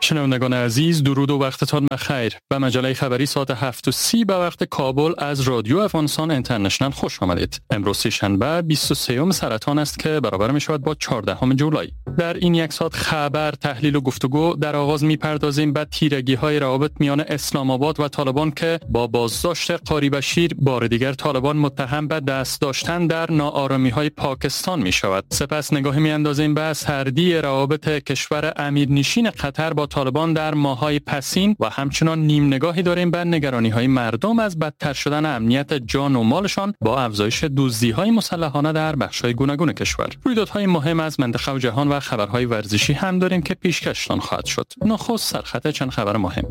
شنوندگان عزیز، درود و وقتتان بخیر. به مجله خبری ساعت 7:30 به وقت کابل از رادیو افغانستان اینترنشنال خوش آمدید. امروز شنبه 23 سرطان است که برابر می شود با 14 جولای. در این یک ساعت خبر، تحلیل و گفتگو در آغاز می پردازیم به تیرگی های روابط میان اسلام آباد و طالبان که با بازداشت قاری بشیر بار دیگر طالبان متهم به دست داشتن در ناآرامی های پاکستان می شود. سپس نگاهی می اندازیم به سردی روابط کشور امیرنشین قطر با طالبان در ماه‌های پسین و همچنان نیم نگاهی داریم به نگرانی‌های مردم از بدتر شدن امنیت جان و مالشان با افزایش دزدی‌های مسلحانه در بخش‌های گوناگون کشور. رویدادهای مهم از منطقه و جهان و خبرهای ورزشی هم داریم که پیشکشتان خواهد شد. نخست سرخط چند خبر مهم.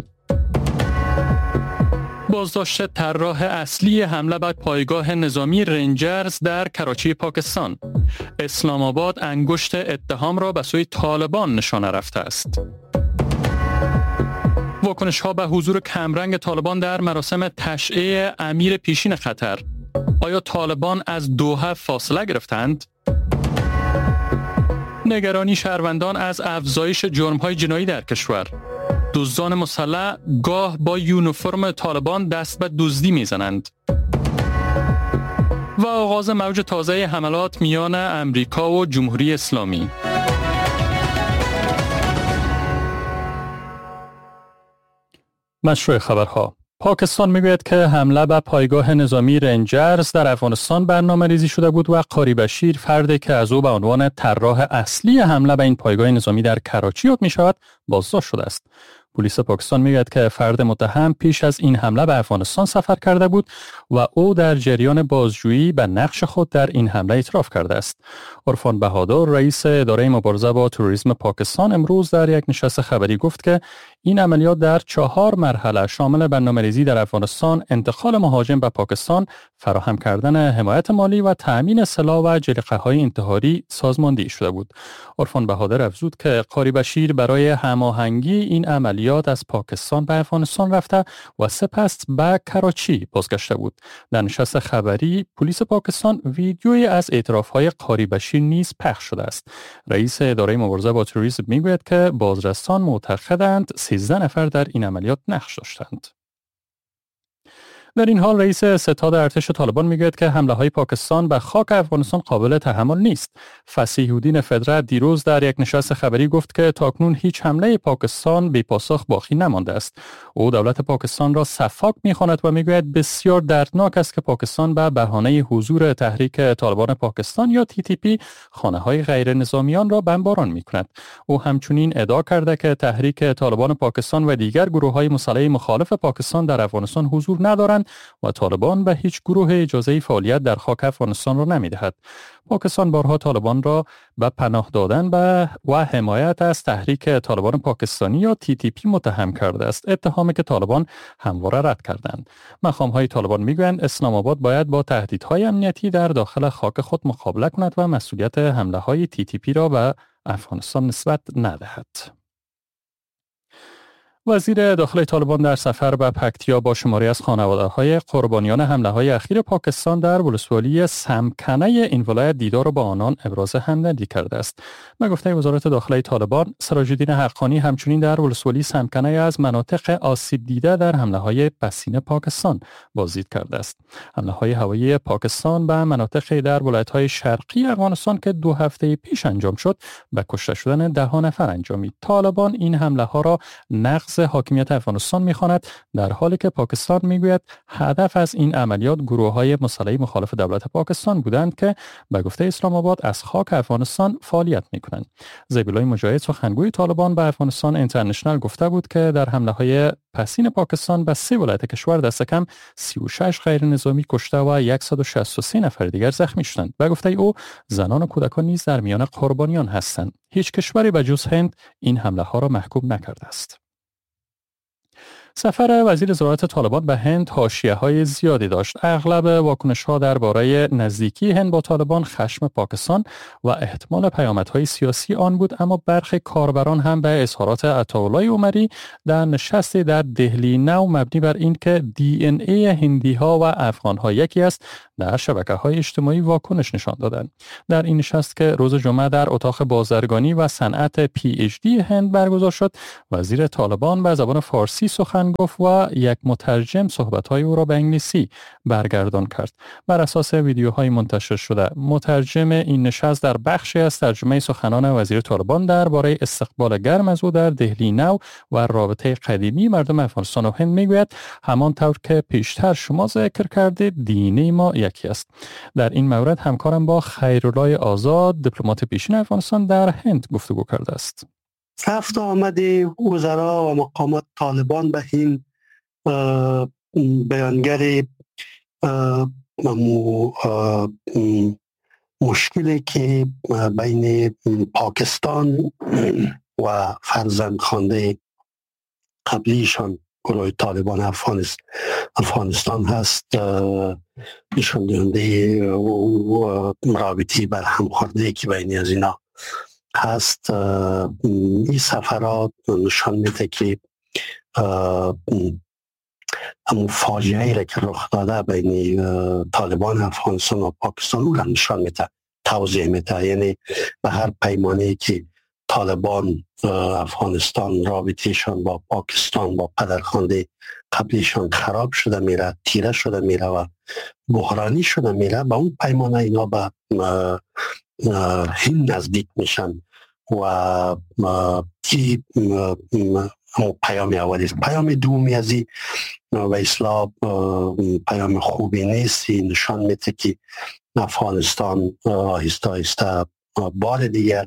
بازداشت طراح اصلی حمله به پایگاه نظامی رنجرز در کراچی پاکستان. اسلام آباد انگشت اتهام را به سوی طالبان نشانه رفته است. واکنش‌ها به حضور کمرنگ طالبان در مراسم تشییع امیر پیشین قطر. آیا طالبان از دوحه فاصله گرفتند؟ نگرانی شهروندان از افزایش جرم‌های جنایی در کشور. دزدان مسلح گاه با یونیفرم طالبان دست به دزدی می‌زنند. و آغاز موج تازه حملات میان امریکا و جمهوری اسلامی. مشروع خبرها. پاکستان میگوید که حمله به پایگاه نظامی رنجرز در افغانستان برنامه‌ریزی شده بود و قاری بشیر، فردی که از او به عنوان طراح اصلی حمله به این پایگاه نظامی در کراچی یاد می‌شود، بازداشت شده است. پلیس پاکستان میگوید که فرد متهم پیش از این حمله به افغانستان سفر کرده بود و او در جریان بازجویی به نقش خود در این حمله اعتراف کرده است. عرفان بهادر، رئیس اداره مبارزه با تروریسم پاکستان، امروز در یک نشست خبری گفت که این عملیات در 4 مرحله شامل برنامه‌ریزی در افغانستان، انتقال مهاجم به پاکستان، فراهم کردن حمایت مالی و تأمین سلاح و جلیقه‌های انتحاری سازماندهی شده بود. عرفان بهادر افزود که قاری بشیر برای هماهنگی این عملیات از پاکستان به افغانستان رفته و سپس به کراچی بازگشته بود. در نشست خبری پلیس پاکستان ویدیویی از اعتراف‌های قاری بشیر نیز پخش شده است. رئیس اداره مبارزه با تروریسم میگوید که بازرسان معتقدند 13 نفر در این عملیات نقش داشتند. در این حال رئیس ستاد ارتش طالبان میگوید که حمله‌های پاکستان به خاک افغانستان قابل تحمل نیست. فصیح الدین فدرت دیروز در یک نشست خبری گفت که تاکنون هیچ حمله پاکستان بی پاسخ باقی نمانده است. او دولت پاکستان را سفاک می‌خواند و میگوید بسیار دردناک است که پاکستان به بهانه حضور تحریک طالبان پاکستان یا TTP خانه‌های غیر نظامیان را بمباران می‌کند. او همچنین ادعا کرده که تحریک طالبان پاکستان و دیگر گروه‌های مسلح مخالف پاکستان در افغانستان حضور ندارند و طالبان به هیچ گروه اجازه فعالیت در خاک افغانستان را نمی‌دهد. پاکستان بارها طالبان را به پناه دادن و حمایت از تحریک طالبان پاکستانی یا TTP متهم کرده است، اتهامی که طالبان همواره رد کردند. مقام‌های طالبان میگویند اسلام آباد باید با تهدیدهای امنیتی در داخل خاک خود مقابله کند و مسئولیت حمله‌های TTP را به افغانستان نسبت ندهد. وزیر داخلی طالبان در سفر به پکتیا با شماری از خانواده‌های قربانیان حمله‌های اخیر پاکستان در ولسوالی سمکنه این ولایت دیدار و با آنان ابراز همدردی کرده است. به گفته وزارت داخلی طالبان، سراج الدین حقانی همچنین در ولسوالی سمکنه از مناطق آسیب دیده در حمله‌های پسین پاکستان بازدید کرده است. حمله‌های هوایی پاکستان به مناطق در ولایت‌های شرقی افغانستان که 2 هفته پیش انجام شد، به کشته شدن 10 نفر انجامید. طالبان این حمله‌ها را نقض حاکمیت افغانستان می‌خواند، در حالی که پاکستان میگوید هدف از این عملیات گروه‌های مسلح مخالف دولت پاکستان بودند که به گفته اسلام آباد از خاک افغانستان فعالیت می‌کنند. ذبیح‌الله مجاهد، سخنگوی طالبان به افغانستان اینترنشنال، گفته بود که در حمله‌های پسین پاکستان به 3 ولایت کشور دست کم 36 غیر نظامی کشته و 163 نفر دیگر زخمی شدند. به گفته او زنان و کودکان نیز در میان قربانیان هستند. هیچ کشوری به جز هند این حمله‌ها را محکوم نکرده است. سفر وزیر وزارت طالبان به هند حاشیه‌های زیادی داشت. اغلب واکنش‌ها درباره نزدیکی هند با طالبان، خشم پاکستان و احتمال پیامدهای سیاسی آن بود، اما برخی کاربران هم به اظهارات عطاالله عمری در نشستی در دهلی نو مبنی بر اینکه DNA هندی‌ها و افغان‌ها یکی است در شبکه‌های اجتماعی واکنش نشان دادند. در این نشست که روز جمعه در اتاق بازرگانی و صنعت PhD هند برگزار شد، وزیر طالبان به زبان فارسی سخن گفت و یک مترجم صحبت‌های او را به انگلیسی برگردان کرد. بر اساس ویدیوهای منتشر شده، مترجم این نشست در بخشی از ترجمه سخنان وزیر طالبان درباره استقبال گرم از او در دهلی نو و رابطه قدیمی مردم افغانستان و هند میگوید همانطور که پیشتر شما ذکر کردید دینه ما یکی است. در این مورد همکارم با خیرالله آزاد دیپلمات پیشین افغانستان در هند گفتگو کرده است. رفت آمد وزرا و مقامات طالبان به این بیانگر مشکلی که بین پاکستان و فرزند خوانده قبلیشان گروه طالبان افغانستان هست نشان دهنده رابطی بر همخوردگی که بین از اینا هست. این سفرات نشان میده که همون فاجعه‌ای را که رخ داده بین طالبان افغانستان و پاکستان او را نشان میده، توضیح میده. یعنی به هر پیمانه‌ای که طالبان افغانستان رابطهشان با پاکستان با پدرخوانده قبلیشان خراب شده میره، تیره شده میره و بحرانی شده میره، به اون پیمانه اینا به هند نزدیک میشن و کی پیام اولی. پیام دومی از این و اصلاح پیام خوبی نیست. نشان میده که افغانستان آهسته آهسته بار دیگر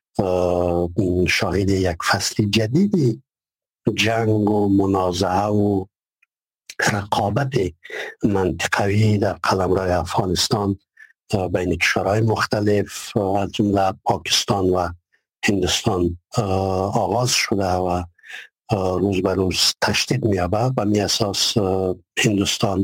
شاهد یک فصل جدیدی جنگ و منازعه و رقابت منطقوی در قلمرو افغانستان بین کشورهای مختلف از جمله پاکستان و هندوستان آغاز شده و روز به روز تشدید می‌یابد. و می اساس هندوستان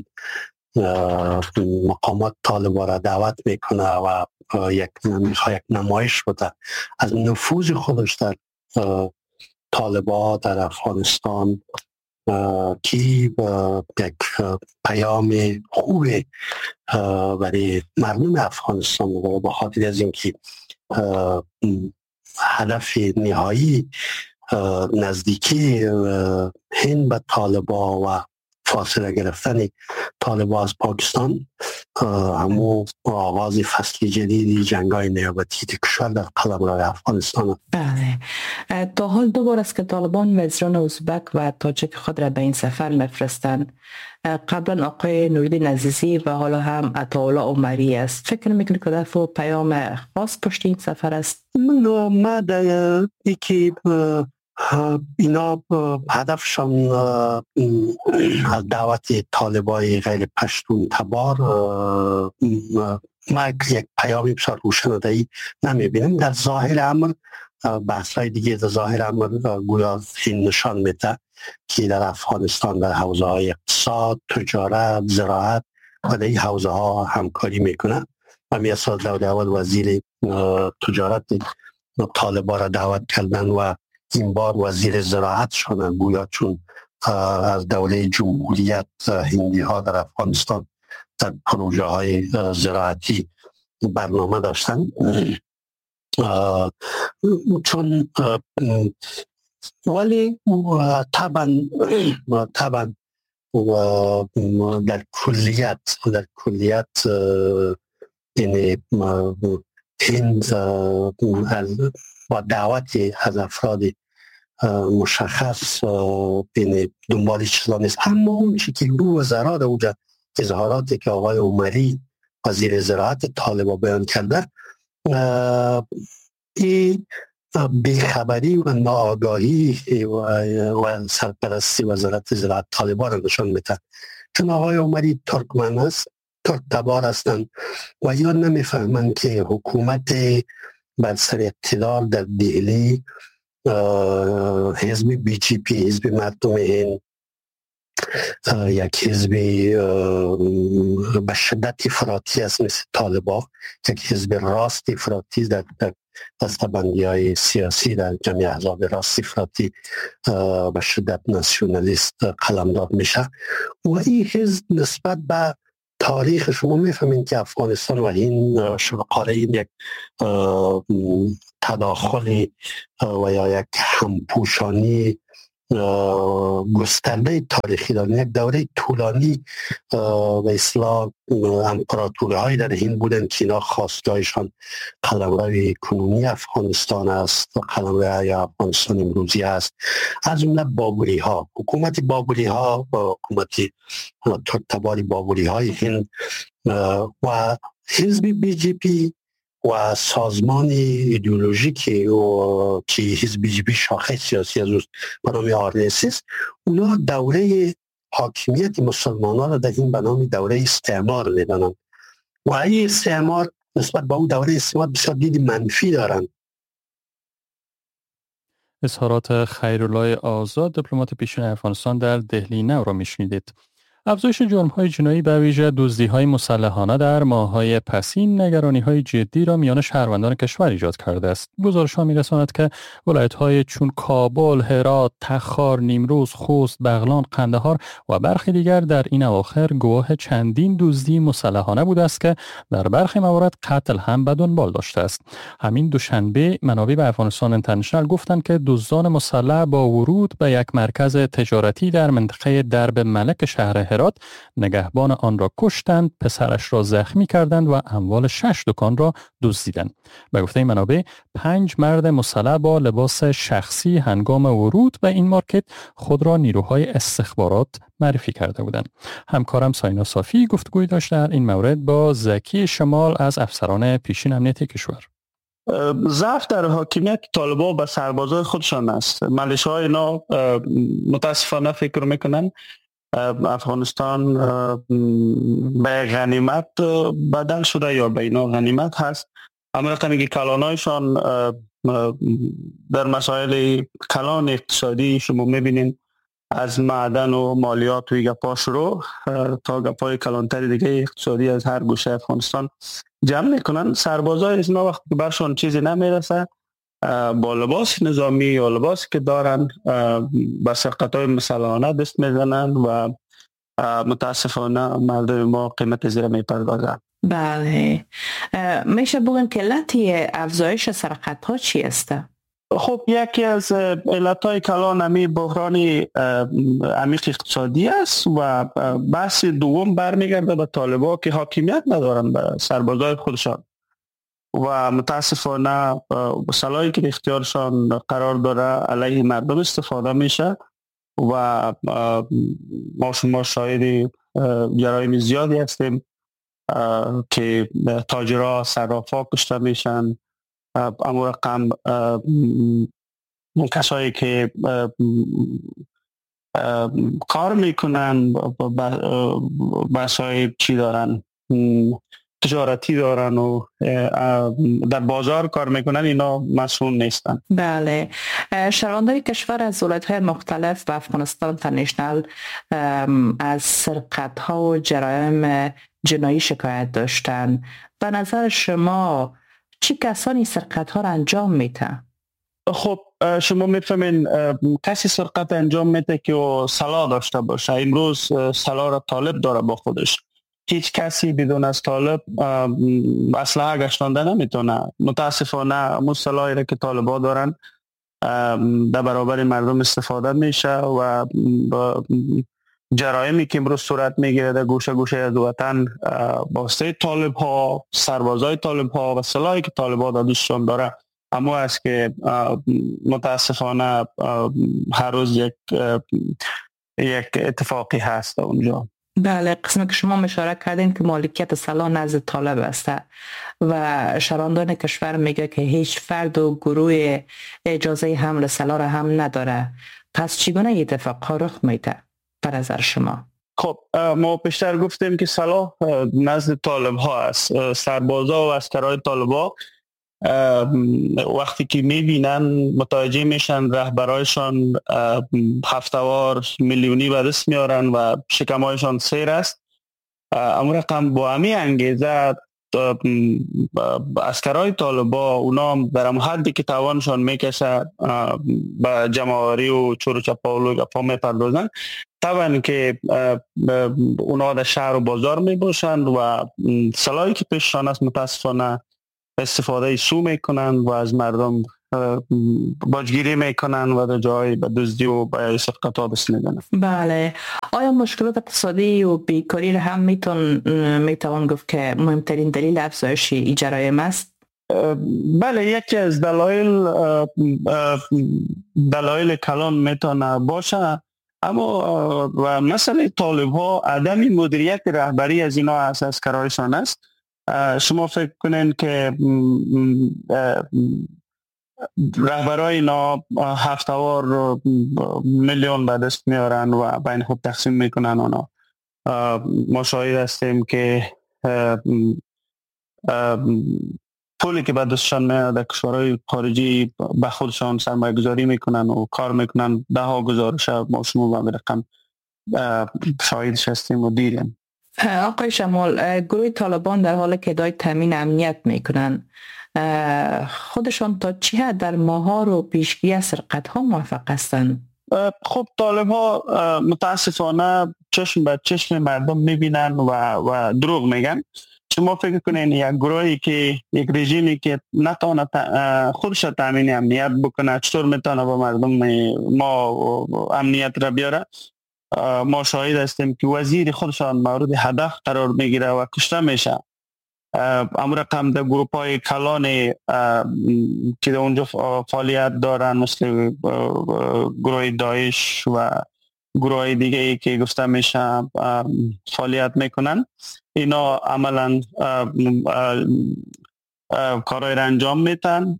مقامات طالبان را دعوت میکنه و یک نمایش بوده از نفوذ خودش در طالبان در افغانستان که یک پیام خوب برای مردم افغانستان و به خاطر از اینکه هدف نهایی نزدیکی هند به طالبان و فاصله گرفتن طالبان از پاکستان همون آغاز فصل جدیدی جنگ‌های نیابتی کشور در قلمرو افغانستان. بله، تا حال دو بار است که طالبان وزیران ازبک و تاجیک خود را به این سفر میفرستند. قبلا آقای نویدین عزیزی و حالا هم عطاالله عمری است. فکر میکنید که هدف و پیام خاص پشت این سفر است؟ من در یکی اینا هدفشان از دعوت طالبای غیر پشتون تبار ما یک پیامی بسیار روشن‌دهی نمیبینیم. در ظاهر امر بحث‌های دیگه در ظاهر امر گویا این نشان میده که در افغانستان در حوزه‌های اقتصاد، تجارت، زراعت و در این حوزه‌ها همکاری میکنه. و می اساس در اول وزیر تجارت طالبان را دعوت کردن و این بار وزیر زراعت شدن گویا چون از دوله جمهوریت هندی ها در افغانستان در پروژه های زراعتی برنامه داشتن. چون ولی طبعا در کلیت یعنی هند با دعوت از افراد مشخص دنبال چیزا نیست. اما اون چی که رو وزرا در اونجا اظهاراتی که آقای عمری وزیر زراعت طالبان بیان کرده این بیخبری و ناآگاهی و سرپرستی وزارت زراعت طالبان را نشان میده. چون آقای عمری ترکمن است، ترک تبار هستند و یا نمیفهمند که حکومت بر سر اقتدار در دهلی حزب BJP حزب مردم هند یک حزبی به شدت افراطی است مثل طالبان، یک حزب راست افراطی در دستبندی های سیاسی در جمعی احزاب راست افراطی به شدت ناسیونالیست قلمداد میشه و این حزب نسبت به تاریخ شما میفهمین که افغانستان و این قاره این یک تداخل و یا یک همپوشانی گسترده تاریخی دارن. یک دوره طولانی به اصطلاح امپراتوری های در هند بودن که اینا خواستگاهشان قلمرو کنونی افغانستان است، قلمرو یا افغانستان امروزی است، از جمله بابلی ها، حکومت بابلی ها و حکومت تبار بابلی های هند و حزب بی جی پی و سازمان ایدئولوژیکی که حزب بی جی پی شاخه سیاسی از اوست به نام RSS است، اونا دوره حاکمیت مسلمانان را در این به نام دوره استعمار میدانند و این استعمار نسبت به اون دوره استعمار بسیار دید منفی دارند. اظهارات خیرالله آزاد، دیپلمات پیشین افغانستان در دهلی نو را میشنیدید. افزایش جرم‌های جنایی به ویژه دزدی‌های مسلحانه در ماه‌های پسین نگرانی‌های جدی را میان شهروندان کشور ایجاد کرده است. گزارش‌ها می‌رساند که ولایت‌های چون کابل، هرات، تخار، نیمروز، خوست، بغلان، قندهار و برخی دیگر در این اواخر گواه چندین دزدی مسلحانه بوده است که در برخی موارد قتل هم به دنبال داشته است. همین دوشنبه منابع به افغانستان اینترنشنال گفتند که دزدان مسلح با ورود به یک مرکز تجارتی در منطقه درب ملک شهر هرات نگهبان آن را کشتند، پسرش را زخمی کردند و اموال 6 دکان را دزدیدند. به گفته منابع 5 مرد مسلح با لباس شخصی هنگام ورود به این مارکت خود را نیروهای استخبارات معرفی کرده بودند. همکارم ساینا صافی گفتگوی داشت در این مورد با زکی شمال از افسران پیشین امنیت کشور. ضعف در حاکمیت طالبان به سربازای خودشان است. ملیشه‌های اینا متاسفانه فکر میکنن افغانستان به غنیمت بدل شده یا به اینا غنیمت هست. اما رقمی که کلانایشان در مسائل کلان اقتصادی شما میبینین از معدن و مالیات و گپاش رو تا گپای کلانتری دیگه اقتصادی از هر گوشه افغانستان جمع میکنن. سربازای از ما وقتی برشان چیزی نمیرسه با لباس نظامی یا لباس که دارن به سرقت‌های مسلحانه دست میزنن و متاسفانه مردم ما قیمت زیر میپردازن. بله، میشه بگن که علت افزایش سرقت‌ها چی است؟ خب یکی از علتهای کلان همی بحران عمیق اقتصادی است و بحث دوم برمیگرده به طالبان که حاکمیت ندارن به سربازای خودشان و متاسفانه سلاحی که اختیارشان قرار داره علیه مردم استفاده میشه و ما شما شاهد جرایم زیادی هستیم که تاجرها صرافا کشته میشن. اما رقم کسایی که کار میکنن بحثای چی دارن تجارتی دارن و در بازار کار میکنن اینا مسئول نیستن. بله، شهروندان کشور از ولایت‌های مختلف به افغانستان اینترنشنال از سرقت‌ها و جرایم جنایی شکایت داشتن. به نظر شما چه کسانی سرقت‌ها را انجام میده؟ خب شما میفهمین کسی سرقت انجام میده که سلاح داشته باشه. امروز سلاح را طالب داره با خودش. هیچ کسی بدون از طالب اسلحه گشتانده نمیتونه. متاسفانه همون سلاحی را که طالبا دارن در برابر مردم استفاده میشه و جرایمی که امروز صورت میگیره در گوشه گوشه از وطن با واسطه طالب ها، سربازای طالب ها و سلاحی که طالب ها دادشون داره اما است که متاسفانه هر روز یک اتفاقی هست اونجا. بله، قسمی که شما اشاره کردین که مالکیت سلاح نزد طالب است و شهروندان کشور میگه که هیچ فرد و گروه اجازه حمل سلاح را هم نداره. پس چگونه اتفاقها رخ میده به نظر شما؟ خب ما پیشتر گفتیم که سلاح نزد طالب ها است. سربازا و عسکرای طالب ها وقتی که میبینن متوجه میشن رهبرایشان هفتوار میلیونی به دست میارن و شکمایشان سیر است، اون رقم با همی انگیزه اسکرهای طالبا اونا در هم حدی که توانشان میکشه به جمعآوری و چور و چپاول و گپا میپردازن. طبعا که اونا در شهر و بازار میباشند و سلاحی که پیششان است متاسفانه استفاده سو میکنن و از مردم باجگیری میکنن و در جای به دزدی و به سرقت بس میدن. بله، آیا مشکلات اقتصادی و بیکاری را هم میتوان گفت که مهمترین دلیل افزایش این جرایم است؟ بله، یکی از دلایل کلان میتونه باشه، اما و مسئله طالب ها عدم مدیریت رهبری از اینا از کرایشان است. شما فکر کنین که رهبرای اینا هفتوار میلیون به دست میارن و بین خود تقسیم میکنن. اونا ما شاهد هستیم که پولی که به دستشان میاد در کشورهای خارجی به خودشان سرمایه گذاری میکنن و کار میکنن. ده ها گزارش ما شما به رقم شاهدش هستیم و دیدیم. آقای شمال، گروه طالبان در حال که ادعای تامین امنیت میکنن، خودشان تا چه حد در مهار و پیشگیری از سرقت ها موفق هستند؟ خب طالب ها متاسفانه چشم به چشم مردم میبینن و دروغ میگن. شما فکر کنین یک گروهی که یک رژیمی که نتونه خودش تامین امنیت بکنه چطور میتونه با مردم ما امنیت را بیاره؟ ما شاهد هستیم که وزیر خودشان مورد هدف قرار میگیره و کشته میشه. امور رقم در گروپ های کلان که در اونجا فعالیت دارن مثل گروه داعش و گروه دیگه ای که گفته میشه فعالیت میکنن، اینا عملا کارهای را انجام میتن.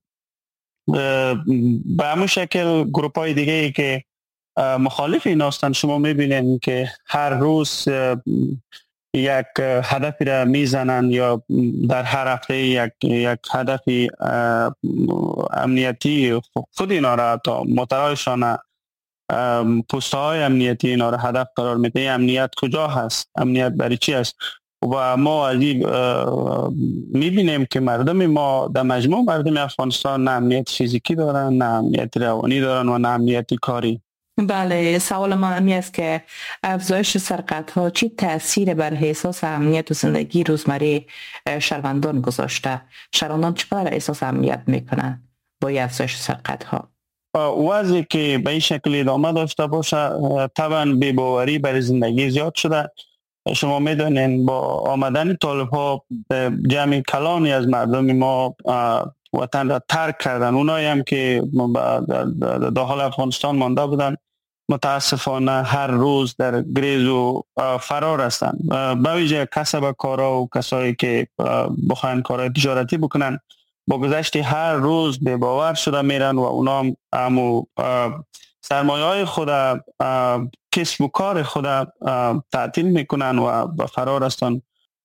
به همون شکل گروپ های دیگه ای که مخالف این هستند، شما میبینید که هر روز یک هدفی را میزنن یا در هر هفته یک هدفی امنیتی خود اینا را تا مترایشان پست‌های امنیتی اینا را هدف قرار میده. امنیت کجا هست؟ امنیت برای چی است؟ و ما از این میبینیم که مردم ما در مجموع مردم افغانستان نه امنیت فیزیکی دارن، نه امنیت روانی دارن و نه امنیت کاری. بله، سوال ما همی است که افزایش سرقت ها چی تأثیر بر احساس امنیت و زندگی روزمره شهروندان گذاشته؟ شهروندان چقدر احساس امنیت میکنن با افزایش سرقت ها؟ وضعی که به این شکل ادامه داشته باشه طبعا بی‌باوری برای زندگی زیاد شده. شما میدونین با آمدن طالب ها جمعی کلانی از مردم ما وطن را ترک کردن. اونایی هم که داخل افغانستان مانده بودن متاسفانه هر روز در گریز و فرار هستند. به ویژه کسب کارا و کسایی که بخواین کارهای تجارتی بکنن با گذشت هر روز به باور شده میرن و اونا هم سرمایه های خود کسب و کار خود تعطیل میکنن و به فرار هستند.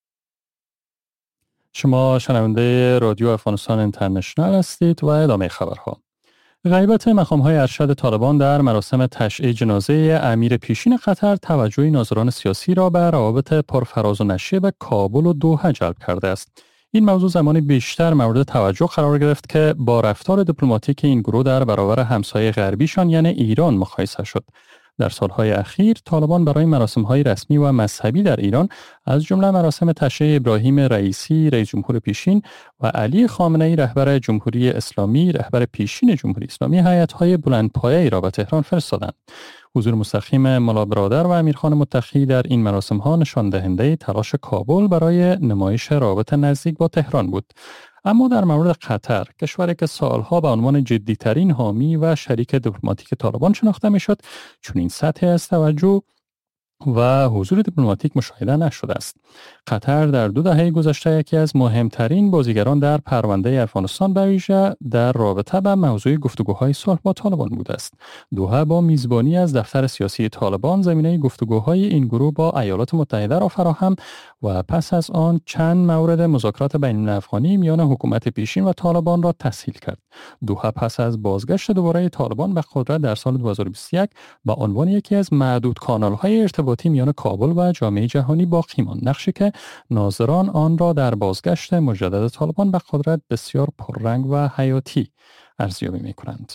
شما شنونده رادیو افغانستان اینترنشنال هستید و ادامه خبرها. غیبت مقام‌های ارشد طالبان در مراسم تشییع جنازه امیر پیشین قطر توجه ناظران سیاسی را به روابط پرفراز و نشیب کابل و دوحه جلب کرده است. این موضوع زمانی بیشتر مورد توجه قرار گرفت که با رفتار دیپلماتیک این گروه در برابر همسایه غربیشان یعنی ایران مقایسه شد. در سالهای اخیر طالبان برای مراسم‌های رسمی و مذهبی در ایران از جمله مراسم تشییع ابراهیم رئیسی رئیس جمهور پیشین و علی خامنه‌ای رهبر جمهوری اسلامی رهبر پیشین جمهوری اسلامی هیئت‌های بلندپایه‌ای را به تهران فرستادند. حضور مستقیم ملا برادر و امیرخان متقی در این مراسم‌ها نشان دهنده تلاش کابل برای نمایش روابط نزدیک با تهران بود. اما در مورد قطر، کشوری که سالها به عنوان جدی‌ترین حامی و شریک دیپلماتیک طالبان شناخته می‌شد، چون این سطح از توجه و حضور دیپلماتیک مشاهده نشده است. قطر در 2 دهه گذشته یکی از مهمترین بازیگران در پرونده افغانستان به ویژه در رابطه با موضوع گفتگوهای صلح با طالبان بوده است. دوحه با میزبانی از دفتر سیاسی طالبان زمینه گفتگوهای این گروه با ایالات متحده را فراهم و پس از آن چند مورد مذاکرات بین الافغانی میان حکومت پیشین و طالبان را تسهیل کرد. دوحه پس از بازگشت دوباره طالبان به قدرت در سال 2021 با عنوان یکی از معدود کانال‌های ارتباطی میان کابل و جامعه جهانی باقی ماند، نقشی که ناظران آن را در بازگشت مجدد طالبان به قدرت بسیار پررنگ و حیاتی ارزیابی می‌کنند.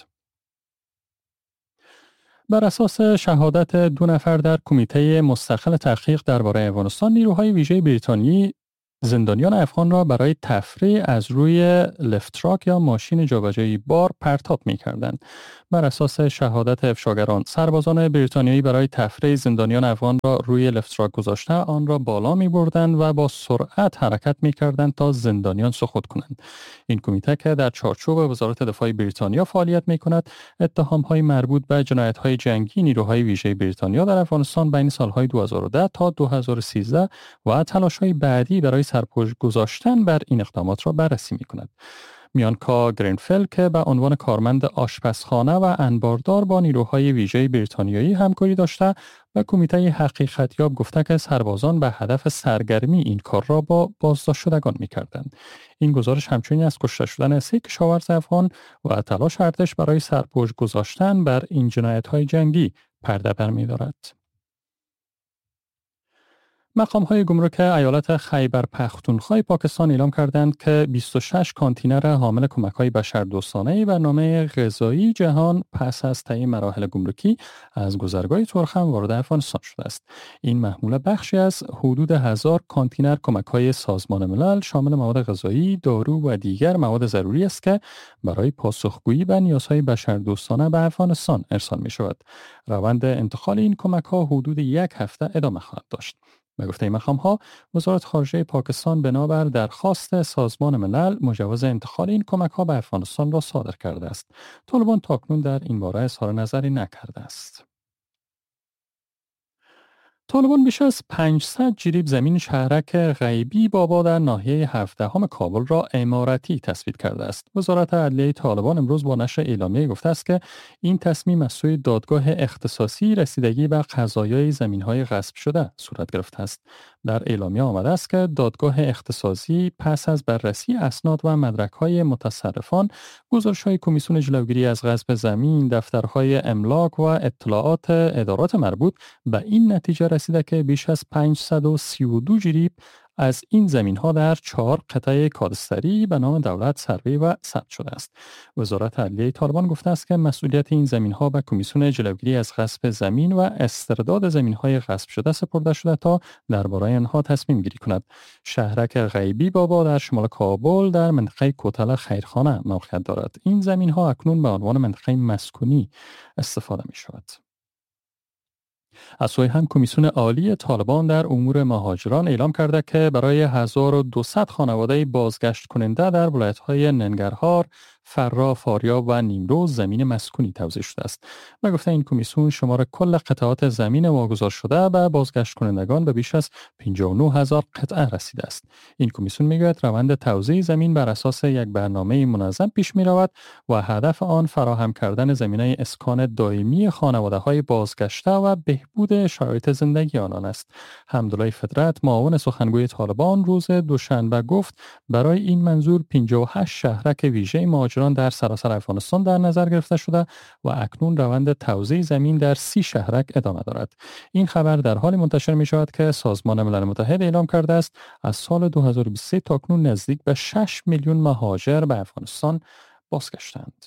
بر اساس شهادت 2 نفر در کمیته مستقل تحقیق درباره افغانستان، نیروهای ویژه بریتانیایی زندانیان افغان را برای تفریح از روی لفتراک یا ماشین جابجایی بار پرتاب می‌کردند. بر اساس شهادت افشاگران، سربازان بریتانیایی برای تفریح زندانیان افغان را روی لفتراک گذاشته آن را بالا می‌بردند و با سرعت حرکت می‌کردند تا زندانیان سقوط کنند. این کمیته که در چارچوب وزارت دفاع بریتانیا فعالیت می‌کند، اتهام‌های مربوط به جنایت‌های جنگی نیروهای ویژه بریتانیا در افغانستان بین سال‌های 2010 تا 2013 و تلاش‌های بعدی برای سرپوش گذاشتن بر این اقدامات را بررسی می‌کند. میانکا گرینفل که به عنوان کارمند آشپزخانه و انباردار با نیروهای ویژه بریتانیایی همکاری داشته و کمیته حقیقتیاب گفته که سربازان به هدف سرگرمی این کار را با بازداشت شدگان می‌کردند. این گزارش همچنین از کشته شدن 3 کشاورز افغان و تلاش ارتش برای سرپوش گذاشتن بر این جنایت‌های جنگی پرده برمی‌دارد. مقام‌های گمرک ایالت خیبر پختونخوا پاکستان اعلام کردند که 26 کانتینر حامل کمک‌های بشردوستانه برنامه غذایی جهان پس از طی مراحل گمرکی از گذرگاه ترخم وارد افغانستان شده است. این محموله بخشی از حدود 1000 کانتینر کمک‌های سازمان ملل شامل مواد غذایی، دارو و دیگر مواد ضروری است که برای پاسخگویی به نیازهای بشردوستانه به افغانستان ارسال می‌شود. روند انتقال این کمک‌ها حدود 1 هفته ادامه خواهد داشت. به گفته مقام‌ها، وزارت خارجه پاکستان بنابر درخواست سازمان ملل مجوز انتقال این کمک‌ها به افغانستان را صادر کرده است. طالبان تاکنون در این باره اظهار نظری نکرده است. طالبان بیش از 500 جریب زمین شهرک غیبی بابا در ناحیه 17 کابل را عمارتی تثبیت کرده است. وزارت عدلیه طالبان امروز با نشر اعلامیه گفته است که این تصمیم از سوی دادگاه اختصاصی رسیدگی به قضایای زمین‌های غصب شده صورت گرفته است. در اعلامیه آمده است که دادگاه اختصاصی پس از بررسی اسناد و مدرک‌های متصرفان، گزارش‌های کمیسیون جلوگیری از غصب زمین، دفترهای املاک و اطلاعات ادارات مربوط به این نتیجه رسیده که بیش از 532 جریب از این زمین‌ها در 4 قطعه کادستری به نام دولت سروی و ثبت شده است. وزارت عدلیه طالبان گفته است که مسئولیت این زمین‌ها به کمیسیون جلوگیری از غصب زمین و استرداد زمین‌های غصب شده سپرده شده تا درباره آنها تصمیم گیری کند. شهرک غیبی بابا در شمال کابل در منطقه کوتل خیرخانه موقعیت دارد. این زمین‌ها اکنون به عنوان منطقه مسکونی استفاده می‌شود. از سوی هم کمیسیون عالی طالبان در امور مهاجران اعلام کرده که برای 1200 خانواده بازگشت کننده در ولایت‌های ننگرهار، فرا، فاریاب و نیمروز زمین مسکونی توزیع شده است. و گفته این کمیسیون شمار کل قطعات زمین واگذار شده به بازگشت کنندگان به بیش از 59000 قطعه رسیده است. این کمیسیون میگوید روند توزیع زمین بر اساس یک برنامه منظم پیش می‌رود و هدف آن فراهم کردن زمینه اسکان دائمی خانواده‌های بازگشته و بهبود شرایط زندگی آنان است. حمدالله فطرت، معاون سخنگوی طالبان، روز دوشنبه گفت برای این منظور 58 شهرک ویژه مهاجران در سراسر افغانستان در نظر گرفته شده و اکنون روند توزیع زمین در 30 شهرک ادامه دارد. این خبر در حال منتشر می شود که سازمان ملل متحد اعلام کرده است از سال 2023 تا اکنون نزدیک به 6 میلیون مهاجر به افغانستان بازگشتند.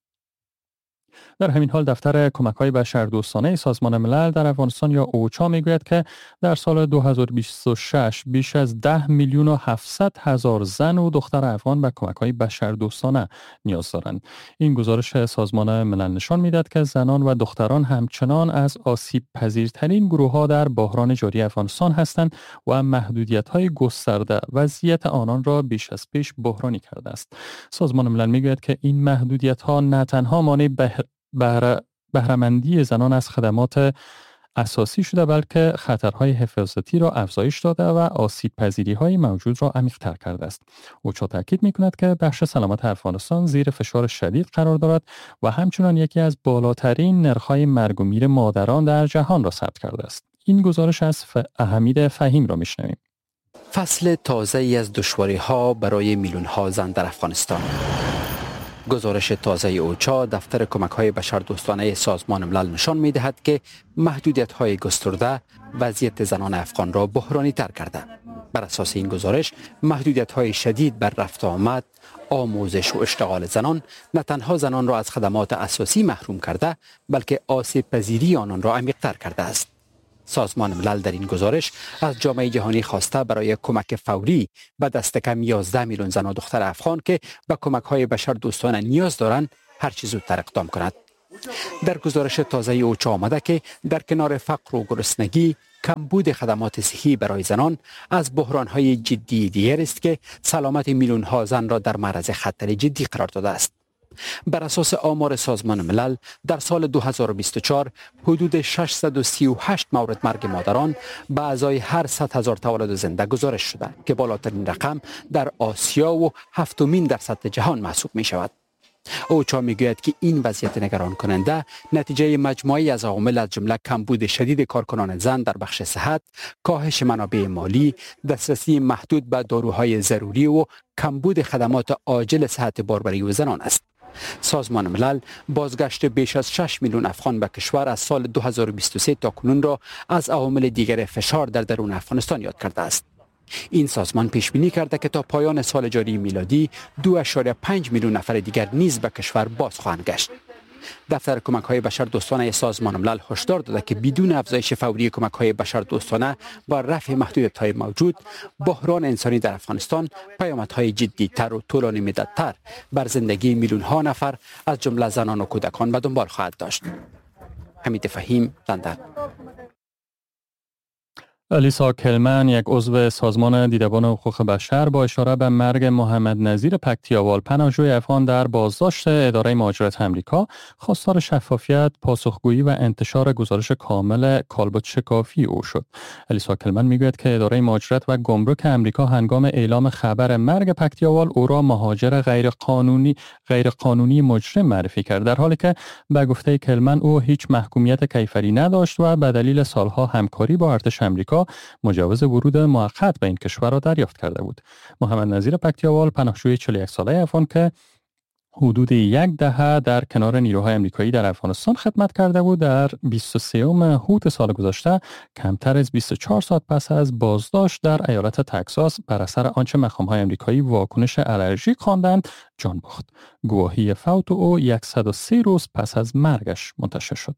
در همین حال دفتر کمک‌های بشردوستانه سازمان ملل در افغانستان یا اوچا میگوید که در سال 2026 بیش از 10 میلیون و 700 هزار زن و دختر افغان به کمک‌های بشردوستانه نیاز دارند. این گزارش سازمان ملل نشان می‌دهد که زنان و دختران همچنان از آسیب پذیرترین گروه‌ها در بحران جاری افغانستان هستند و محدودیت‌های گسترده وضعیت آنان را بیش از پیش بحرانی کرده است. سازمان ملل میگوید که این محدودیت‌ها نه تنها مانع بهره‌مندی زنان از خدمات اساسی شده بلکه خطرهای حفاظتی را افزایش داده و آسیب پذیری های موجود را عمیق‌تر کرده است. اوچا تاکید می‌کند که بخش سلامت افغانستان زیر فشار شدید قرار دارد و همچنان یکی از بالاترین نرخ‌های مرگ و میر مادران در جهان را ثبت کرده است. این گزارش از حمید فهیم را میشنویم. فصل تازه‌ای از دشواری‌ها برای میلیون‌ها زن در افغانستان. گزارش تازه اوچا دفتر کمک‌های بشردوستانه سازمان ملل نشان می‌دهد که محدودیت‌های گسترده وضعیت زنان افغان را بحرانی‌تر کرده. بر اساس این گزارش محدودیت‌های شدید بر رفت و آمد، آموزش و اشتغال زنان نه تنها زنان را از خدمات اساسی محروم کرده بلکه آسیب پذیری آنان را عمیق‌تر کرده است. سازمان ملل در این گزارش از جامعه جهانی خواسته برای کمک فوری به دست کم 11 میلیون زن و دختر افغان که به کمک‌های بشردوستانه نیاز دارند هر چه زودتر اقدام کند. در گزارش تازه اوچا آمده که در کنار فقر و گرسنگی، کمبود خدمات صحی برای زنان از بحران‌های جدی دیگر است که سلامت میلیون‌ها زن را در معرض خطر جدی قرار داده است. بر اساس آمار سازمان ملل در سال 2024 حدود 638 مورد مرگ مادران به ازای هر 100,000 تولد زنده گزارش شده که بالاترین رقم در آسیا و 7مین در سطح جهان محسوب می شود. اوچا میگوید که این وضعیت نگران کننده نتیجه مجموعی از عوامل از جمله کمبود شدید کارکنان زن در بخش صحت، کاهش منابع مالی، دسترسی محدود به داروهای ضروری و کمبود خدمات عاجل صحت باربری و زنان است. سازمان ملل بازگشت بیش از 6 میلیون افغان به کشور از سال 2023 تا کنون را از عوامل دیگر فشار در درون افغانستان یاد کرده است. این سازمان پیش بینی کرده که تا پایان سال جاری میلادی 2.5 میلیون نفر دیگر نیز به کشور باز خواهند گشت. دفتر کمک‌های بشردوستانه سازمان ملل هشدار داده که بدون افزایش فوری کمک‌های بشردوستانه با رفع محدودیت‌های موجود، بحران انسانی در افغانستان پیامدهای جدی‌تر و طولانی مدت‌تر بر زندگی میلیون‌ها نفر از جمله زنان و کودکان به دنبال خواهد داشت. حمید فهیم، لندن. الیسا کلمن، یک عضو سازمان دیدبان حقوق بشر، با اشاره به مرگ محمد نظیر پکتیاوال، پناهجوی افغان در بازداشت اداره مهاجرت آمریکا، خواستار شفافیت، پاسخگویی و انتشار گزارش کامل کالبد شکافی او شد. الیسا کلمن میگوید که اداره مهاجرت و گمرک آمریکا هنگام اعلام خبر مرگ پکتیاوال او را مهاجر غیرقانونی مجرم معرفی کرد، در حالی که به گفته کلمن او هیچ محکومیت کیفری نداشت و به دلیل سالها همکاری با ارتش آمریکا مجوز ورود موقت به این کشور را دریافت کرده بود. محمد نظیر پکتیاوال، پناهجوی 41 ساله افغان که حدود 10 دهه در کنار نیروهای آمریکایی در افغانستان خدمت کرده بود، در 23 هوت سال گذشته کمتر از 24 ساعت پس از بازداشت در ایالت تگزاس بر اثر آنچه مقام‌های آمریکایی واکنش آلرژیک خواندند جان باخت. گواهی فوت او 103 روز پس از مرگش منتشر شد.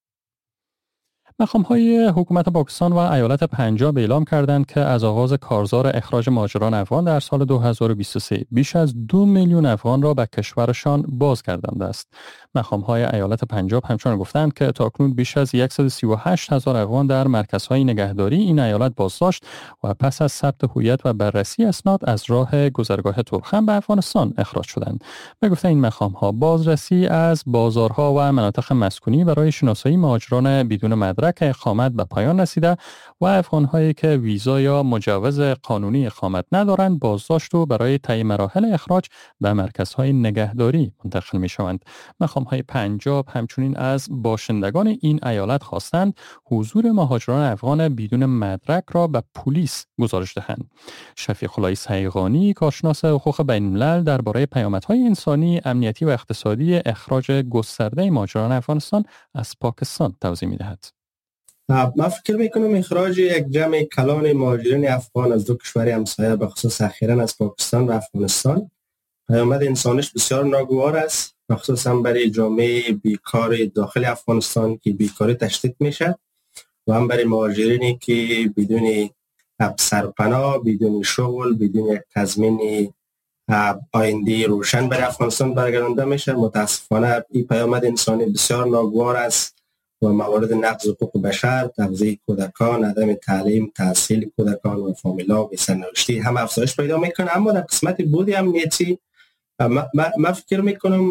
مقام‌های حکومت پاکستان و ایالت پنجاب اعلام کردند که از آغاز کارزار اخراج مهاجران افغان در سال 2023 بیش از 2 میلیون افغان را به کشورشان بازگردانده است. مقام‌های ایالت پنجاب همچنین گفتند که تاکنون بیش از 138,000 افغان در مرکزهای نگهداری این ایالت بازداشت و پس از ثبت هویت و بررسی اسناد از راه گذرگاه ترخم به افغانستان اخراج شدند. به گفته این مقام‌ها، بازرسی از بازارها و مناطق مسکونی برای شناسایی مهاجران بدون مدرک اقامت به پایان رسیده و افغان‌هایی که ویزا یا مجوز قانونی اقامت ندارند بازداشت و برای طی مراحل اخراج به مرکزهای نگهداری منتقل می‌شوند. مقام‌های پنجاب همچنین از باشندگان این ایالت خواستند حضور مهاجران افغان بدون مدرک را به پلیس گزارش دهند. شفیق الله صیغانی، کارشناس حقوق بین‌الملل، درباره پیامدهای انسانی، امنیتی و اقتصادی اخراج گسترده مهاجران افغانستان از پاکستان توضیح می‌دهد. من فکر میکنم اخراج یک جمع کلان مهاجرین افغان از دو کشور همسایه به خصوص اخیراً از پاکستان و افغانستان پیامد انسانیش بسیار ناگوار است، مخصوصا برای جامعه بیکار داخل افغانستان که بیکاری تشدید میشه و هم برای مهاجرینی که بدون سرپناه، بدون شغل، بدون یک تضمین آینده روشن برای افغانستان برگردانده میشه. متاسفانه این پیامد انسانی بسیار ناگوار است و موارد نقض حقوق بشر، تغذیه کودکان، عدم تعلیم، تحصیل کودکان و فامیلا و سرنوشتی هم افزایش پیدا میکنه. اما در قسمت بود امنیتی من فکر میکنم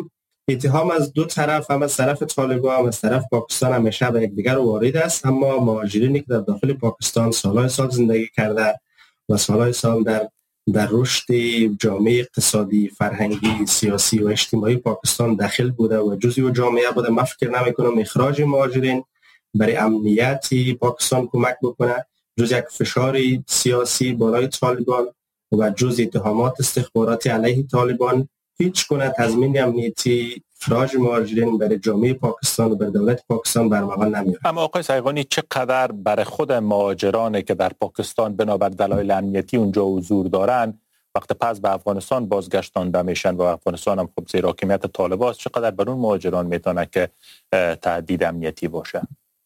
اتهام از دو طرف، هم از طرف طالبان هم از طرف پاکستان همیشه به یکدیگر وارد است، اما مهاجرینی که در داخل پاکستان سالهای سال زندگی کرده و سالهای سال در رشد جامعه اقتصادی، فرهنگی، سیاسی و اجتماعی پاکستان داخل بوده و جزئی جامعه بوده، من فکر نمی‌کنم اخراج مهاجرین برای امنیت پاکستان کمک بکنه، جز یک فشار سیاسی بالای طالبان و جز اتهامات استخباراتی علیه طالبان هیچ گونه تضمین امنیتی اخراج مهاجرین برای جامعه پاکستان و بر دولت پاکستان برمغان نمیاره. اما آقای سیغانی چقدر برای خود مهاجرانی که در پاکستان بنابر دلایل امنیتی اونجا حضور دارن وقت پس به افغانستان بازگشتانده میشن و افغانستان هم خب زیر حاکمیت طالبان است، چقدر بر اون مهاجران میتونه که تهدید امنیتی باشه؟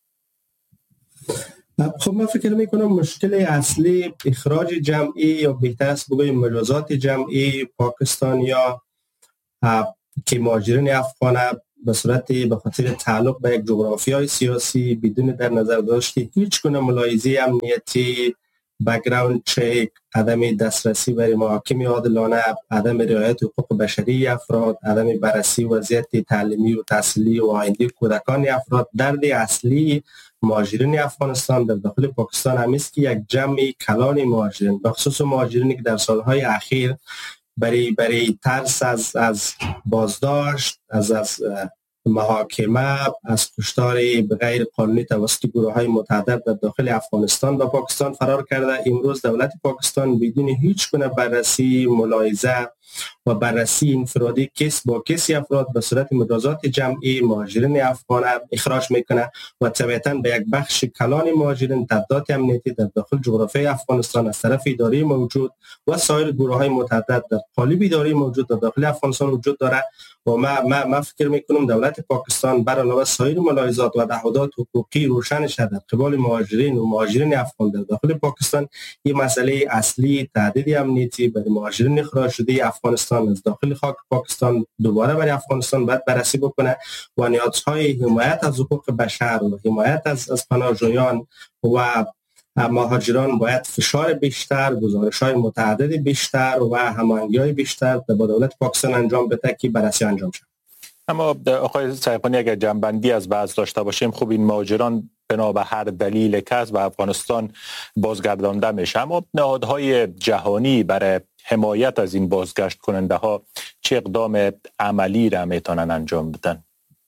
خب من فکر میکنم مشکل اصلی اخراج جمعی یا بهتر است بگویم مجازات جمعی پاکستانیا که مهاجرین افغان به صورت به خاطر تعلق به یک جغرافیای سیاسی بدون در نظر داشته هیچ گونه ملاحظه امنیتی، بک‌گراند چک، عدم دسترسی برای محاکم عادلانه، عدم رعایت حقوق بشری افراد، عدم بررسی وضعیت تعلیمی و تحصیلی و آینده کودکان افراد، درد اصلی مهاجرین افغانستان در داخل پاکستان هم است که یک جمع کلان مهاجرین، به خصوص مهاجرینی که در سالهای اخیر برای ترس از بازداشت، از محاکمه، از کشتار غیر قانونی توسط گروه‌های متعدد در داخل افغانستان و پاکستان فرار کرده، امروز دولت پاکستان بدون هیچ گونه بررسی، ملاحظه و بررسی انفرادی کس با کسی افراد به صورت مجازات جمعی مهاجرین افغان اخراج میکنه و طبیعتاً به یک بخش کلان مهاجرین تهدیدات امنیتی در داخل جغرافیای افغانستان از طرف اداره موجود و سایر گروه‌های متعدد در قالب اداره موجود در داخل افغانستان وجود داره و ما فکر میکنم دولت پاکستان بر علاوه سایر ملاحظات و تعهدات حقوقی روشنش در قبال مهاجرین و مهاجرین افغان در داخل پاکستان این مسئله اصلی تهدید امنیتی برای مهاجرین اخراج شده افغانستان از داخل خاک پاکستان دوباره برای افغانستان باید بررسی بکنه و نیازهای حمایت از حقوق بشر و حمایت از پناهجویان و مهاجران باید فشار بیشتر، گزارش‌های متعدد بیشتر و هماهنگی‌های بیشتر با دولت پاکستان انجام بده که بررسی انجام شود. اما آقای سیغانی اگر جنبندی از بحث داشته باشیم، خب این مهاجران بنا به هر دلیل کس به افغانستان بازگردانده میشه، اما نهادهای جهانی برای حمایت از این بازگشت کننده ها چه اقدام عملی را میتونن انجام بدن؟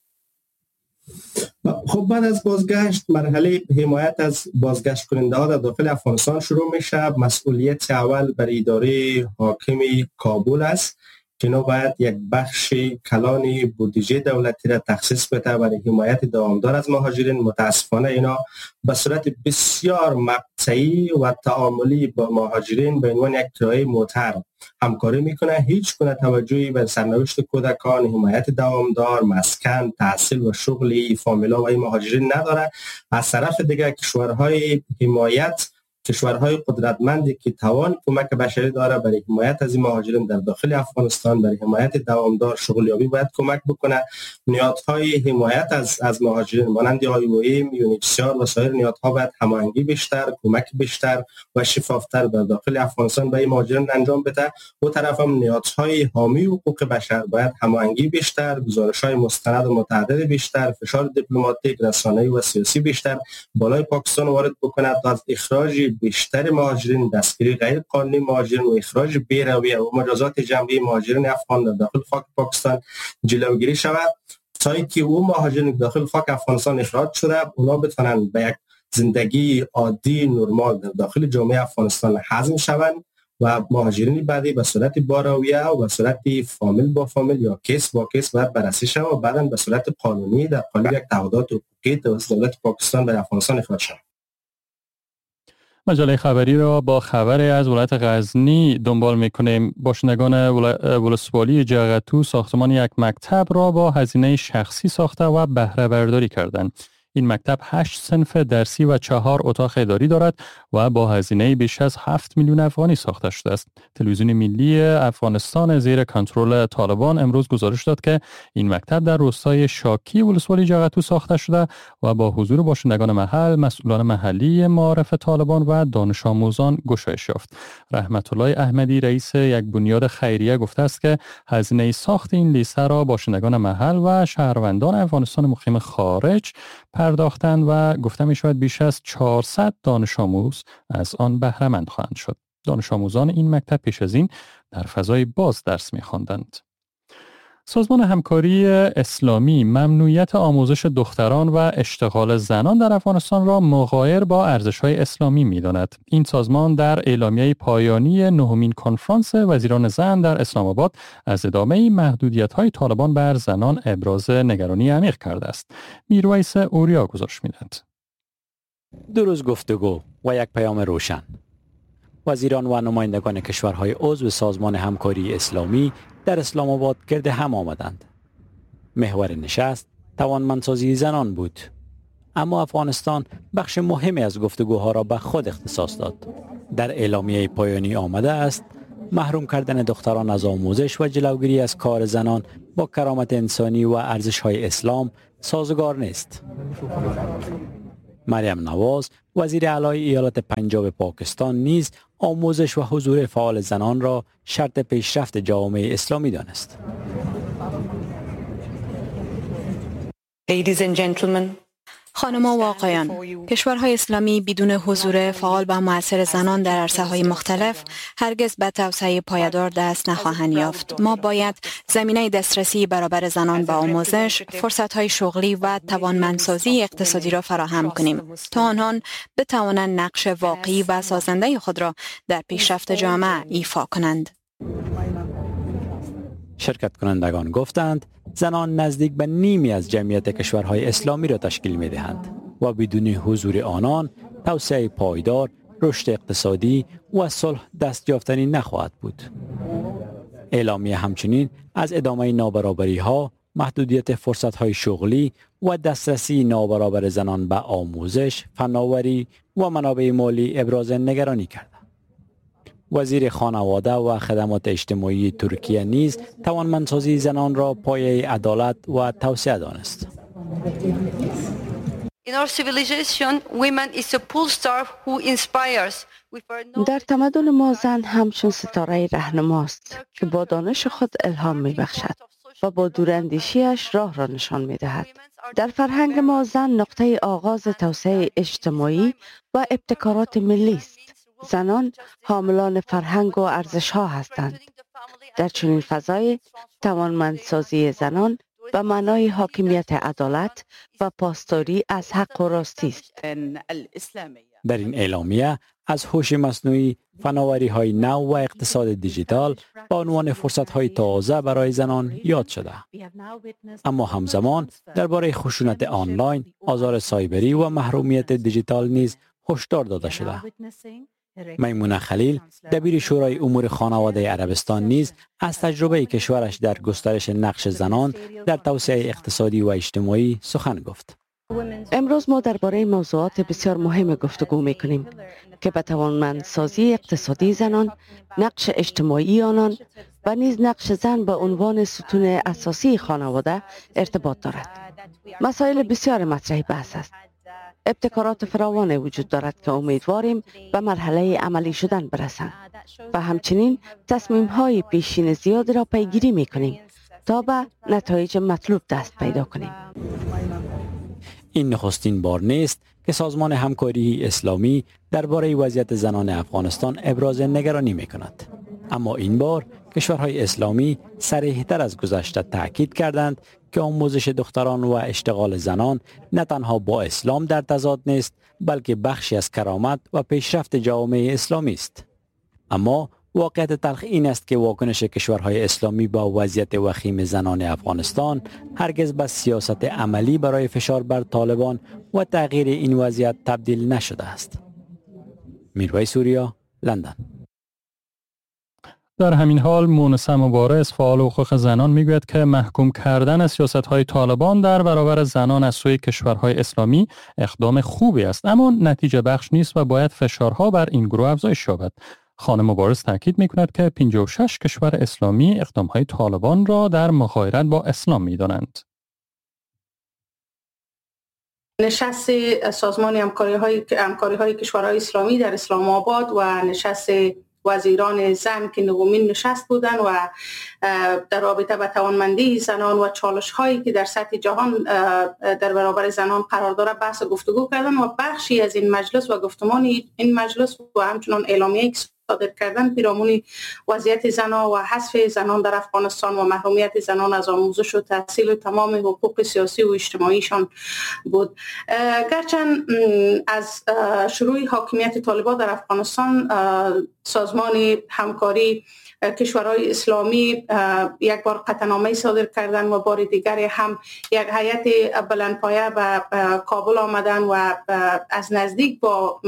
خب بعد از بازگشت مرحله حمایت از بازگشت کننده ها در داخل افغانستان شروع میشه. مسئولیت اول برای اداره حاکم کابل است که اینا باید یک بخش کلان بودجه دولتی را تخصیص بده برای حمایت دوامدار از مهاجرین. متاسفانه اینا به صورت بسیار مقطعی و تعاملی با مهاجرین به عنوان یک کرایه معتبر همکاری میکنه، هیچ گونه توجهی به سرنوشت کودکان، حمایت دوامدار، مسکن، تحصیل و شغلی فامیلا و این مهاجرین نداره. از طرف دیگه کشورهای حمایت، کشورهای قدرتمندی که توان کمک بشری داره برای حمایت از این مهاجرین در داخل افغانستان، برای حمایت دوامدار شغلیابی باید کمک بکنه. نهادهای حمایت از مهاجرین مانند IOM، UNHCR و سایر نهادها باید هماهنگی بیشتر، کمک بیشتر و شفافتر در داخل افغانستان به این مهاجرین انجام بده. و طرف هم نهادهای حامی حقوق بشر باید هماهنگی بیشتر، گزارش‌های مستند و متعدد بیشتر، فشار دیپلماتیک، رسانه‌ای و سیاسی بیشتر بالای پاکستان وارد بکنه تا از اخراج بیشتر مهاجرین، دستگیری غیر قانونی مهاجرین و اخراج بی‌رویه و مجازات جمعی مهاجرین افغان در داخل خاک پاکستان جلوگیری شود تا اینکه او مهاجرین داخل خاک افغانستان اخراج شده اونا بتونن به یک زندگی عادی نرمال در داخل جامعه افغانستان هضم شوند و مهاجرین بعدی به صورت بارویه و به صورت فامیل با فامیل یا کیس با کیس باید بررسی شود و بعداً به صورت قانونی در قالب یک تعهدات حقوقی توسط دولت پاکستان به افغانستان اخراج شود. مجله خبری را با خبر از ولایت غزنی دنبال میکنیم. باشندگان ولسوالی جغتو ساختمان یک مکتب را با هزینه شخصی ساخته و بهره برداری کردند. این مکتب 8 صنف درسی و 4 اتاق اداری دارد و با هزینه بیش از 7 میلیون افغانی ساخته شده است. تلویزیون ملی افغانستان زیر کنترل طالبان امروز گزارش داد که این مکتب در روستای شاکی ولسوالی جغتو ساخته شده و با حضور باشندگان محل، مسئولان محلی معارف طالبان و دانش آموزان گشایش یافت. رحمت الله احمدی رئیس یک بنیاد خیریه گفته است که هزینه ساخت این لیسه را باشندگان محل و شهروندان افغانستان مقیم خارج پرداختند و گفته می شود بیش از 400 دانش آموز از آن بهره مند خواهند شد. دانش آموزان این مکتب پیش از این در فضای باز درس می خواندند. سازمان همکاری اسلامی ممنوعیت آموزش دختران و اشتغال زنان در افغانستان را مغایر با ارزش‌های اسلامی می‌داند. این سازمان در اعلامیه پایانی 9مین کنفرانس وزیران زن در اسلام آباد از ادامه محدودیت‌های طالبان بر زنان ابراز نگرانی عمیق کرده است. میرویس اوریا گزارش می‌دهد. 2 روز گفتگو و یک پیام روشن. وزیران و نمایندگان کشورهای عضو سازمان همکاری اسلامی در اسلام آباد گرد هم آمدند. محور نشست توانمندسازی زنان بود. اما افغانستان بخش مهمی از گفتگوها را به خود اختصاص داد. در اعلامیه پایانی آمده است محروم کردن دختران از آموزش و جلوگیری از کار زنان با کرامت انسانی و ارزش‌های اسلام سازگار نیست. مریم نواز وزیر اعلی ایالت پنجاب پاکستان نیز آموزش و حضور فعال زنان را شرط پیشرفت جامعه اسلامی دانست. Ladies and gentlemen, خانم‌ها و آقایان، کشورهای اسلامی بدون حضور فعال و مؤثر زنان در عرصه‌های مختلف هرگز به توسعه پایدار دست نخواهند یافت. ما باید زمینه دسترسی برابر زنان به آموزش، فرصت‌های شغلی و توانمندسازی اقتصادی را فراهم کنیم تا آنها بتوانند نقش واقعی و سازنده خود را در پیشرفت جامعه ایفا کنند. شرکت کنندگان گفتند زنان نزدیک به نیمی از جمعیت کشورهای اسلامی را تشکیل می دهند و بدون حضور آنان توسعه پایدار، رشد اقتصادی و صلح دست یافتنی نخواهد بود. اعلامیه همچنین از ادامه نابرابری ها، محدودیت فرصت های شغلی و دسترسی نابرابر زنان به آموزش، فناوری و منابع مالی ابراز نگرانی کرد. وزیر خانواده و خدمات اجتماعی ترکیه نیز توانمندسازی زنان را پایه عدالت و توسعه دانست. در تمدن ما زن همچون ستاره رهنماست که با دانش خود الهام می بخشد و با دوراندیشیش راه را نشان می دهد. در فرهنگ ما زن نقطه آغاز توسعه اجتماعی و ابتکارات ملی است. زنان حاملان فرهنگ و ارزش‌ها هستند. در چنین فضای توانمندسازی زنان به معنای حاکمیت عدالت و پاسداری از حق و راستی است. در این اعلامیه از هوش مصنوعی، فناوری‌های نو و اقتصاد دیجیتال به عنوان فرصت‌های تازه برای زنان یاد شده. اما همزمان درباره خشونت آنلاین، آزار سایبری و محرومیت دیجیتال نیز هشدار داده شده. میمونه خلیل دبیر شورای امور خانواده عربستان نیز از تجربه کشورش در گسترش نقش زنان در توسعه اقتصادی و اجتماعی سخن گفت. امروز ما درباره موضوعات بسیار مهم گفتگو می‌کنیم که به توانمندسازی اقتصادی زنان، نقش اجتماعی آنان و نیز نقش زن به عنوان ستون اساسی خانواده ارتباط دارد. مسائل بسیار مطرح بحث است. ابتکارات فراوان وجود دارد که امیدواریم به مرحله عملی شدن برسند و همچنین تصمیم‌های پیشین زیاد را پیگیری می‌کنیم تا به نتایج مطلوب دست پیدا کنیم. این نخستین بار نیست که سازمان همکاری اسلامی درباره وضعیت زنان افغانستان ابراز نگرانی می‌کند. اما این بار کشورهای اسلامی صریح‌تر از گذشته تاکید کردند که آموزش دختران و اشتغال زنان نه تنها با اسلام در تضاد نیست، بلکه بخشی از کرامت و پیشرفت جامعه اسلامی است. اما واقعیت تلخ این است که واکنش کشورهای اسلامی با وضعیت وخیم زنان افغانستان هرگز به سیاست عملی برای فشار بر طالبان و تغییر این وضعیت تبدیل نشده است. میرویس اوریا، لندن. در همین حال مونس مبارز فعال حقوق زنان میگوید که محکوم کردن سیاست‌های طالبان در برابر زنان از سوی کشورهای اسلامی اقدام خوبی است، اما نتیجه بخش نیست و باید فشارها بر این گروه افزایش یابد. خانم مبارز تاکید می‌کند که 56 کشور اسلامی اقدام‌های طالبان را در مغایرت با اسلام می‌دانند. نشست سازمان همکاری‌های کشورهای اسلامی در اسلام آباد و نشست وزیران زن که نومین نشست بودند و در رابطه با توانمندی زنان و چالش‌هایی که در سطح جهان در برابر زنان قرار داره بحث گفتگو کردن و بخشی از این مجلس و گفتمان این مجلس و همچنان اعلامیه‌ای صادر کردن پیرامون وضعیت زنان و حذف زنان در افغانستان و محرومیت زنان از آموزش و تحصیل و تمام حقوق سیاسی و اجتماعیشان بود. گرچند از شروع حاکمیت طالبان در افغانستان سازمان همکاری کشورهای اسلامی یک بار قطعنامه صادر کردن و بار دیگر هم یک هیئت بلندپایه به کابل آمدن و از نزدیک با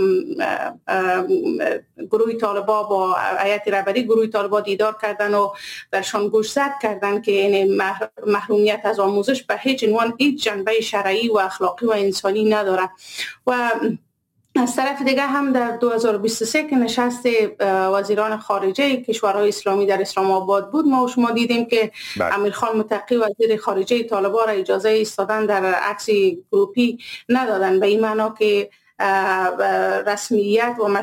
گروه طالبان با هیئت رهبری گروه طالبان دیدار کردن و برشان گوشزد کردن که این محرومیت از آموزش به هیچ عنوان هیچ جنبه شرعی و اخلاقی و انسانی نداره. و از طرف دیگه هم در 2023 که نشست وزیران خارجه کشورهای اسلامی در اسلام آباد بود، ما و شما دیدیم که امیرخان متقی وزیر خارجه طالبان را اجازه ایستادن در عکس گروپی ندادن، به این معنا که رسمیت و